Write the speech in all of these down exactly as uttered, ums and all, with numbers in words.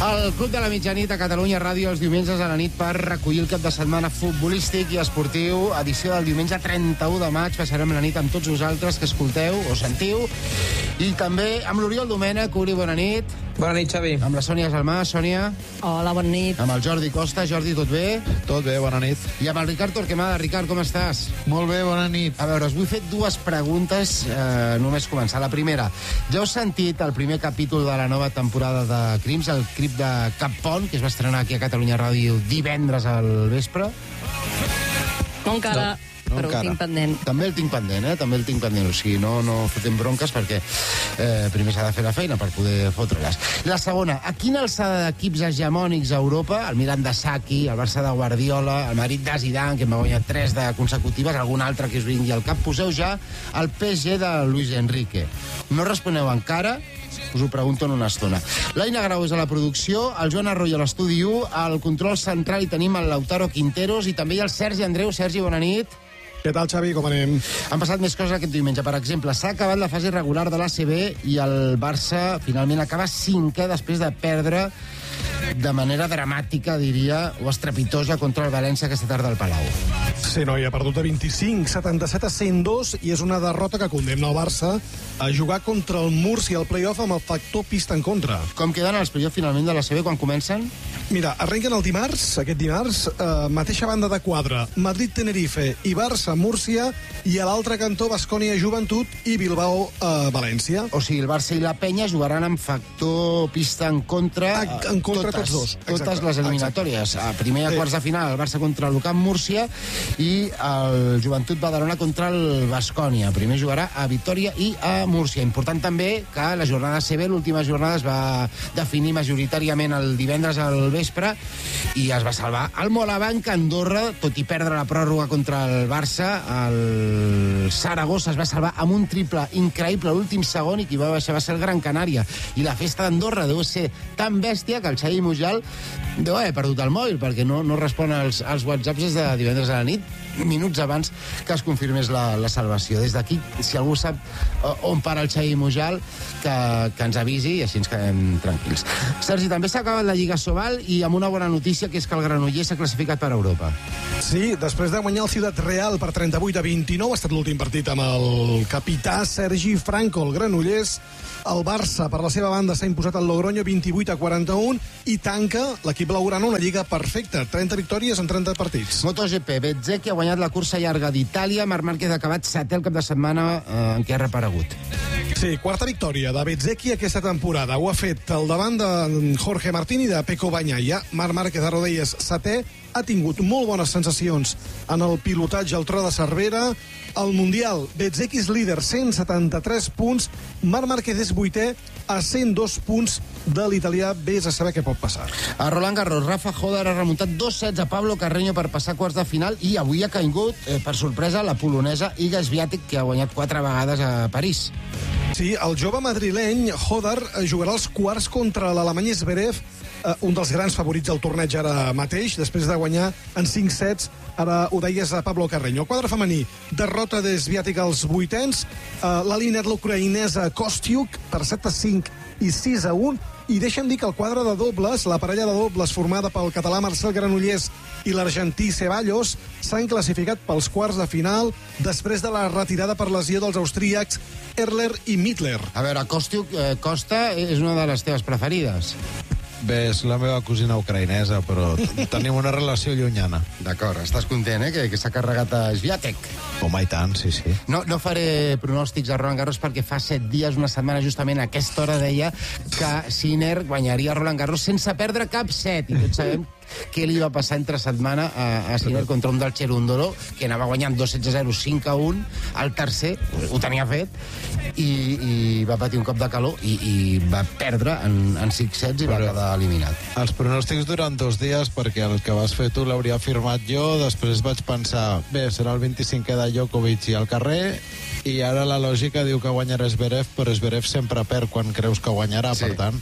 El Club de la Mitjanit a Catalunya Ràdio els diumenges a la nit per recollir el cap de setmana futbolístic i esportiu. Edició del diumenge trenta-u de maig. Passarem la nit amb tots vosaltres que escolteu o sentiu. I també amb l'Oriol Domènech. Uri, bona nit. Bona nit, Xavi. Amb la Sònia Salmà. Sònia. Hola, bona nit. Amb el Jordi Costa. Jordi, tot bé? Tot bé, bona nit. I amb el Ricard Torquemada. Ricard, com estàs? Molt bé, bona nit. A veure, us vull fer dues preguntes, eh, només començar. La primera, ja heu sentit el primer capítol de la nova temporada de Crims, el Crim de Cap Pont, que es va estrenar aquí a Catalunya Ràdio divendres al vespre? No encara, no, no però encara. ho tinc pendent. També el tinc pendent, eh? També el tinc pendent. O sigui, no, no fotem bronques perquè eh, primer s'ha de fer la feina per poder fotre-les. La segona, a quina alçada d'equips hegemònics a Europa, el Milan de Saki, el Barça de Guardiola, el Madrid de Zidane, que m'ha guanyat tres de consecutives, algun altre que us vingui al cap, poseu ja el P S G de Luis Enrique? No responeu encara, us ho pregunto en una estona. L'Aina Grau és a la producció, el Joan Arroyo a l'estudi u, al control central hi tenim el Lautaro Quinteros i també hi ha el Sergi Andreu. Sergi, bona nit. Què tal, Xavi? Com anem? Han passat més coses aquest diumenge. Per exemple, s'ha acabat la fase regular de l'A C B i el Barça finalment acaba cinquè després de perdre de manera dramàtica, diria, o estrepitosa contra el València aquesta tarda al Palau. Sí, no, hi ha perdut de vint-i-cinc, setanta-set a cent dos i és una derrota que condemna el Barça a jugar contra el Múrcia al play-off amb el factor pista en contra. Com queden els play-off finalment de l'A C B quan comencen? Mira, arrenquen el dimarts, aquest dimarts, eh, mateixa banda de quadre, Madrid-Tenerife i Barça-Múrcia, i a l'altre cantó Baskonia-Joventut i Bilbao-València. O sigui, el Barça i la Penya jugaran amb factor pista en contra, Ah, en contra tots dos. Totes Exacte, les eliminatòries. A primer a Sí. quarts de final el Barça contra el Camp Múrcia i el Joventut Badalona contra el Baskonia. Primer jugarà a Vitòria i a Múrcia. Important també que la jornada C B, l'última jornada, es va definir majoritàriament el divendres al vespre i es va salvar el Morabanc Andorra, tot i perdre la pròrroga contra el Barça. El Saragossa es va salvar amb un triple increïble a l'últim segon i qui va baixar va ser el Gran Canària. I la festa d'Andorra deu ser tan bèstia que el Xavi Mujal deu haver perdut el mòbil perquè no, no respon als, als whatsapps des de divendres a la nit, minuts abans que es confirmés la, la salvació. Des d'aquí, si algú sap on para el Xavi Mujal, que, que ens avisi i així ens quedem tranquils. Sergi, també s'ha acabat la Lliga Sobal i amb una bona notícia, que és que el Granollers s'ha classificat per Europa. Sí, després de guanyar el Ciutat Real per trenta-vuit a vint-i-nou, ha estat l'últim partit amb el capità Sergi Franco, el Granollers. El Barça, per la seva banda, s'ha imposat al Logroño vint-i-vuit a quaranta-un i tanca l'equip blaugrana una lliga perfecta. trenta victòries en trenta partits. MotoGP, Bezzecchi ha guanyat la cursa llarga d'Itàlia, Marc Márquez ha acabat setè el cap de setmana eh, en què ha reparegut. Sí, quarta victòria de Bezzecchi aquesta temporada. Ho ha fet al davant de Jorge Martín i de Pecco Bagnaia. Marc Márquez de Rodelles, setè, ha tingut molt bones sensacions en el pilotatge al tro de Cervera. Al Mundial, Bezzecchi és líder, cent setanta-tres punts. Marc Márquez és vuitè a cent dos punts de l'italià. Vés a saber què pot passar. A Roland Garros, Rafa Hodar ha remuntat dos sets a Pablo Carreño per passar quarts de final i avui ha caigut, eh, per sorpresa, la polonesa Iga Swiatek, que ha guanyat quatre vegades a París. Sí, el jove madrileny Hodar jugarà els quarts contra l'alemany Zverev, eh, un dels grans favorits del torneig ara mateix, després de guanyar en cinc sets. Ara ho deies a Pablo Carreño. El quadre femení, derrota de Swiatek als vuitens, eh, la línia de l'ucraïnesa Kostiuk per set a cinc i sis a un, i deixa'm dir que el quadre de dobles, la parella de dobles formada pel català Marcel Granollers i l'argentí Ceballos, s'han classificat pels quarts de final després de la retirada per lesió dels austríacs Erler i Mittler. A veure, Kostiuk, eh, Costa és una de les teves preferides. Bé, és la meva cosina ucraïnesa, però tenim una relació llunyana. D'acord, estàs content, eh, que, que s'ha carregat a Swiatek. Home, i tant, sí, sí. No, no faré pronòstics a Roland Garros perquè fa set dies, una setmana, justament a aquesta hora deia que Sinner guanyaria Roland Garros sense perdre cap set. I tots sabem què li va passar entre setmana a, a Sinner contra un del Cherundolo, que anava guanyant dos sets a zero, cinc a un, el tercer, ho tenia fet, i, i va patir un cop de calor i, i va perdre en, en cinc sets i va quedar eliminat. Els pronòstics duran dos dies perquè el que vas fer tu l'hauria firmat jo, després vaig pensar, bé, serà el vint-i-cinquè de Djokovic i al carrer, i ara la lògica diu que guanyarà Zverev, però Zverev sempre perd quan creus que guanyarà, Sí. per tant,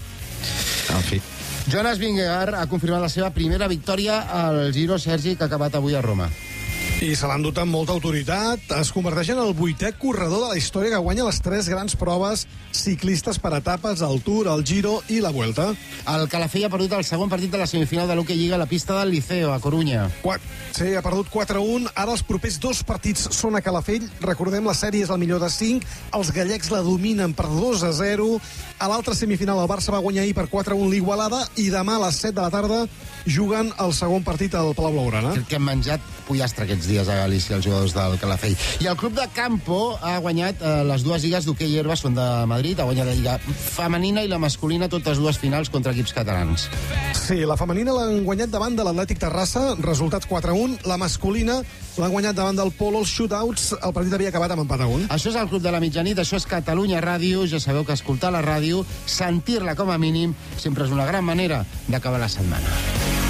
en fi. Jonas Vingegaard ha confirmat la seva primera victòria al Giro, Sergi, que ha acabat avui a Roma. I se l'han dut amb molta autoritat. Es converteix en el vuitè corredor de la història que guanya les tres grans proves ciclistes per etapes, el Tour, el Giro i la Vuelta. El Calafell ha perdut el segon partit de la semifinal de l'Hockey Lliga a la pista del Liceo, a Corunya. Qua... Sí, ha perdut quatre a un. Ara els propers dos partits són a Calafell. Recordem, la sèrie és el millor de cinc. Els gallecs la dominen per dos a zero. A l'altra semifinal el Barça va guanyar ahir per quatre a un l'Igualada i demà a les set de la tarda juguen el segon partit al Palau Blaugrana. Crec que han menjat pollastre aquests dies a Galícia, els jugadors del Calafell. I el club de Campo ha guanyat eh, les dues lligues d'hoquei herba, són de Madrid, ha guanyat la lliga femenina i la masculina, totes dues finals contra equips catalans. Sí, la femenina l'han guanyat davant de l'Atlètic Terrassa, resultat quatre a un. La masculina l'han guanyat davant del Polo, els shootouts, el partit havia acabat amb empat a un. Això és el Club de la Mitjanit, això és Catalunya Ràdio. Ja sabeu que escoltar la ràdio, sentir-la com a mínim, sempre és una gran manera d'acabar la setmana.